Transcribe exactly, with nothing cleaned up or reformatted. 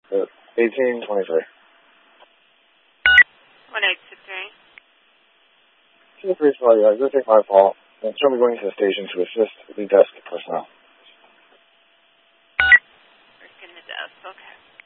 Uh, eighteen twenty-three. one eight two three. two three sorry, uh, this is my fault. I'm currently going to the station to assist the desk personnel. Working the desk, okay.